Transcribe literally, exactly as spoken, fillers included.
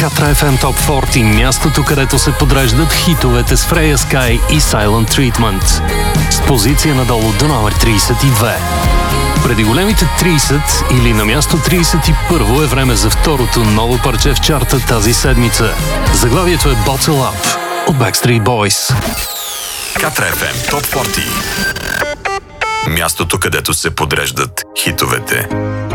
Катра еф ем Top сорок, мястото, където се подреждат хитовете с Freya Sky и Silent Treatment. С позиция надолу до номер трийсет и две. Преди големите трийсет или на място трийсет и първо е време за второто ново парче в чарта тази седмица. Заглавието е Bottle Up от Backstreet Boys. Катра еф ем Top сорок. Мястото, където се подреждат хитовете.